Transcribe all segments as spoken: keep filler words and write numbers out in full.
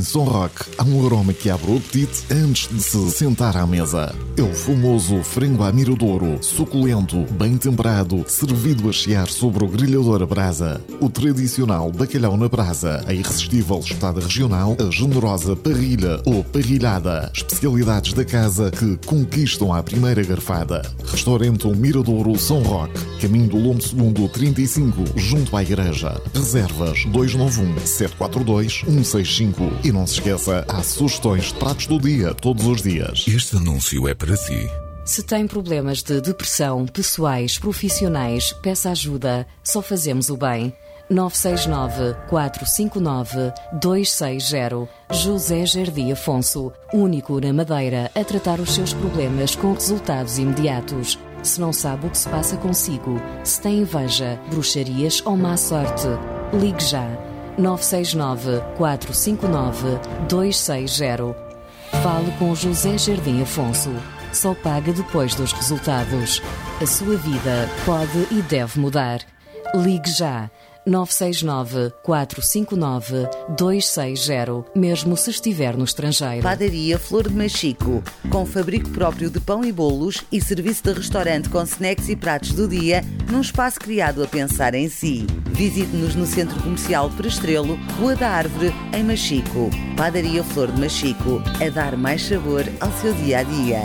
São Roque há um aroma que abre o apetite antes de se sentar à mesa. É o famoso frango à miradouro, suculento, bem temperado, servido a chiar sobre o grelhador a brasa. O tradicional bacalhau na brasa, a irresistível espetada regional, a generosa parrilha ou parrilhada. Especialidades da casa que conquistam à primeira garfada. Restaurante Miradouro São Roque, caminho do Lombo Segundo trinta e cinco, junto à igreja. Reservas dois nove um, sete quatro dois, um seis cinco. E não se esqueça, há sugestões de pratos do dia todos os dias. Este anúncio é para si. Se tem problemas de depressão, pessoais, profissionais, peça ajuda. Só fazemos o bem. nove seis nove, quatro cinco nove, dois seis zero. José Jardim Afonso, único na Madeira a tratar os seus problemas com resultados imediatos. Se não sabe o que se passa consigo, se tem inveja, bruxarias ou má sorte, ligue já. nove seis nove, quatro cinco nove, dois seis zero. Fale com José Jardim Afonso. Só paga depois dos resultados. A sua vida pode e deve mudar. Ligue já. nove seis nove, quatro cinco nove, dois seis zero, mesmo se estiver no estrangeiro. Padaria Flor de Machico, com fabrico próprio de pão e bolos e serviço de restaurante com snacks e pratos do dia, num espaço criado a pensar em si. Visite-nos no Centro Comercial Prestrelo, Rua da Árvore, em Machico. Padaria Flor de Machico, a dar mais sabor ao seu dia-a-dia.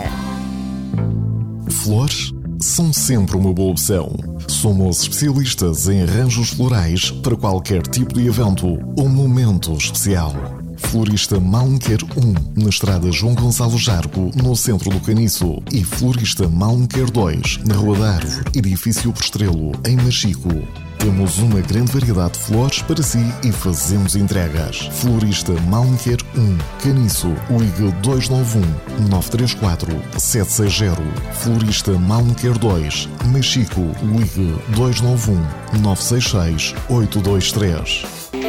Flores são sempre uma boa opção. Somos especialistas em arranjos florais para qualquer tipo de evento ou momento especial. Florista Malmequer um, na estrada João Gonçalo Jargo, no centro do Caniço. E Florista Malmequer dois, na Rua da Árvore, edifício Prestrelo, em Machico. Temos uma grande variedade de flores para si e fazemos entregas. Florista Malmequer um, Caniço, ligue dois nove um, nove três quatro, sete seis zero. Florista Malmequer dois, Machico, ligue dois nove um, nove seis seis, oito dois três.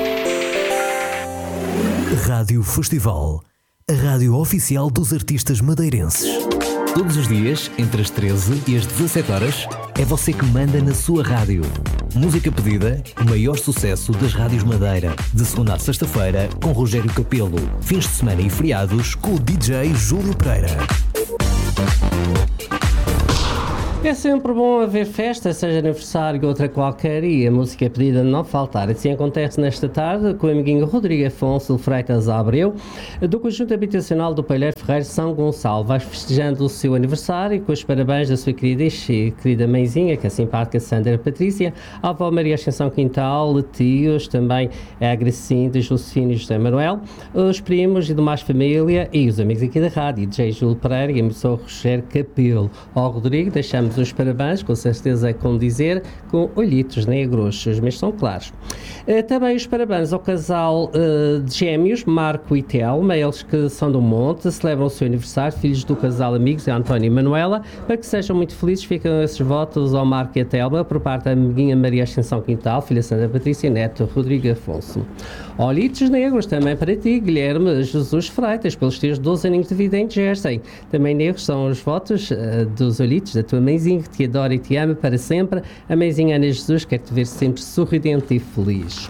Rádio Festival, a rádio oficial dos artistas madeirenses. Todos os dias, entre as treze e as dezassete horas, é você que manda na sua rádio. Música pedida, o maior sucesso das rádios Madeira. De segunda a sexta-feira, com Rogério Capelo. Fins de semana e feriados, com o D J Júlio Pereira. É sempre bom haver festa, seja aniversário ou outra qualquer, e a música pedida não faltar. Assim acontece nesta tarde com o amiguinho Rodrigo Afonso Freitas Abreu, do Conjunto Habitacional do Palheiro Ferreiro São Gonçalo. Vai festejando o seu aniversário com os parabéns da sua querida e querida mãezinha, que é a simpática Sandra Patrícia, a avó Maria Ascensão Quintal, tios, também a Gracinda, Josefina e José Manuel, os primos e demais família e os amigos aqui da rádio, D J Júlio Pereira e a emissora Rogério Capelo. Ao Rodrigo deixamos os parabéns, com certeza é como dizer, com olhitos negros, mas são claros. Uh, também os parabéns ao casal uh, de gêmeos, Marco e Telma, eles que são do Monte, celebram o seu aniversário, filhos do casal amigos, António e Manuela, para que sejam muito felizes. Ficam esses votos ao Marco e a Telma, por parte da amiguinha Maria Ascensão Quintal, filha Sandra Patrícia e neto Rodrigo Afonso. Olhitos negros também para ti, Guilherme Jesus Freitas, pelos teus doze aninhos de vida em Jersey. Também negros são os votos uh, dos olhitos da tua mãezinha, que te adora e te ama para sempre. A mãezinha Ana Jesus quer te ver sempre sorridente e feliz.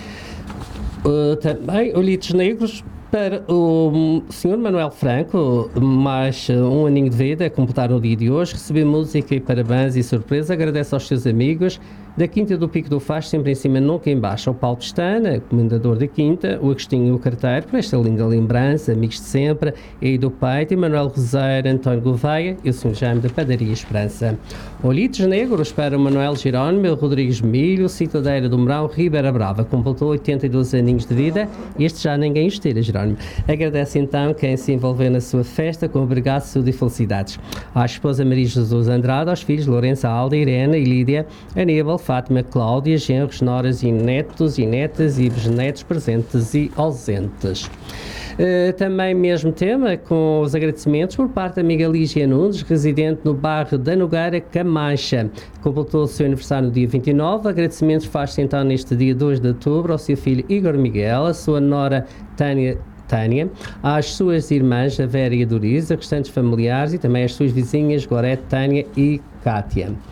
Uh, também olhitos negros para o senhor Manuel Franco, mais um aninho de vida, a completar no dia de hoje, receber música e parabéns e surpresa. Agradece aos seus amigos da Quinta do Pico do Faz, sempre em cima, nunca em baixo, ao Paulo Pestana, comendador da Quinta, o Agostinho e o Carteiro, por esta linda lembrança, amigos de sempre, e do Peito, e Manuel Roseiro, António Gouveia e o senhor Jaime da Padaria Esperança. Olhitos negros para o Manuel Jerónimo, Rodrigues Milho, Citadeira do Morão, Ribeira Brava, completou oitenta e dois aninhos de vida, este já ninguém os tira, Jerónimo. Agradece então quem se envolveu na sua festa, com obrigado, saúde e felicidades. À esposa Maria Jesus Andrade, aos filhos Lourenço, Alda, Irene e Lídia, Aníbal, Fátima, Cláudia, genros, noras e netos e netas e bisnetos presentes e ausentes. Uh, também mesmo tema, com os agradecimentos por parte da amiga Lígia Nunes, residente no bairro da Nogueira, Camacha. Completou o seu aniversário no dia vinte e nove. Agradecimentos faz-se então neste dia dois de outubro ao seu filho Igor Miguel, a sua nora Tânia Tânia, às suas irmãs, a Vera e a Doriza, restantes familiares e também às suas vizinhas, Gorete, Tânia e Cátia.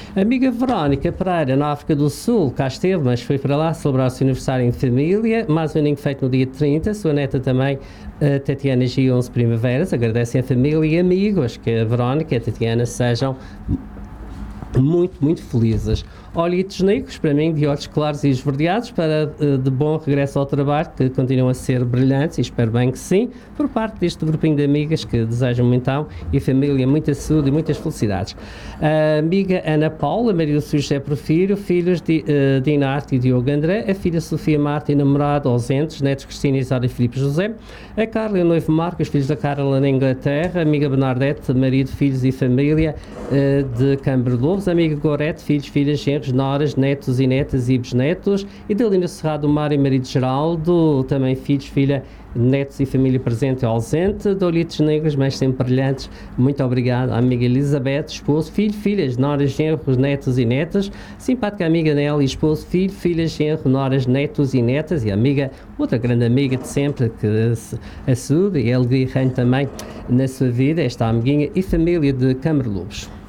Amiga Verónica Pereira, na África do Sul, cá esteve, mas foi para lá celebrar o seu aniversário em família, mais um aninho feito no dia trinta, sua neta também, a Tatiana G onze Primaveras, agradecem a família e amigos, que a Verónica e a Tatiana sejam muito, muito felizes. Olhitos negros, para mim, de olhos claros e esverdeados, para de bom regresso ao trabalho, que continuam a ser brilhantes, e espero bem que sim, por parte deste grupinho de amigas que desejam então e família muita saúde e muitas felicidades. A amiga Ana Paula, marido do José Porfírio, filhos de uh, Dina Arte e Diogo André, a filha Sofia Marta e namorado ausentes, netos Cristina Isário e Filipe José, a Carla e o noivo Marcos, filhos da Carla na Inglaterra, a amiga Bernadette, marido, filhos e família uh, de Câmara de Lobos, a amiga Gorete, filhos, filhas, genros, noras, netos e netas e bisnetos, e da Linda Serrado, Mário e marido Geraldo, também filhos, filha, netos e família presente e ausente, de olhitos negros, mas sempre brilhantes. Muito obrigado à amiga Elizabeth, esposo, filho, filhas, noras, genros, netos e netas, simpática amiga Nelly, esposo, filho, filhas, genro, noras, netos e netas, e a amiga, outra grande amiga de sempre, que a saúde e a alegria reina também na sua vida, esta amiguinha e família de Câmara de Lobos.